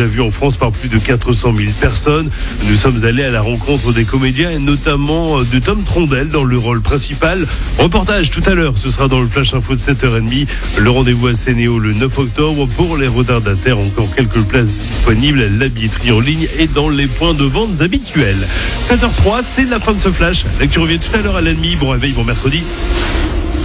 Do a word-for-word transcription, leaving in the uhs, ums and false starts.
déjà vu en France par plus de quatre cent mille personnes. Nous sommes allés à la rencontre des comédiens et notamment de Tom Trondel dans le rôle principal. Reportage tout à l'heure, ce sera dans le Flash Info de sept heures trente. Le rendez-vous à Sénéo le neuf octobre. Pour les retardataires, encore quelques places disponibles. La billetterie en ligne et dans les points de vente habituels. sept heures zéro trois, c'est la fin de ce Flash. L'actu revient tout à l'heure à l'ennemi. Bon réveil, bon mercredi.